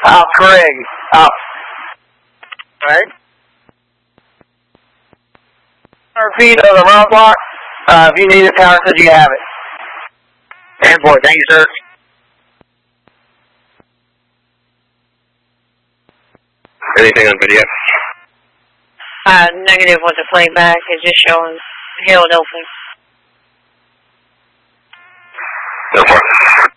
Craig. All right. 100 feet of the roadblock. If you need it, Tower says you have it. And boy, thank you, sir. Anything on video? Negative with the playback. It's just showing held open.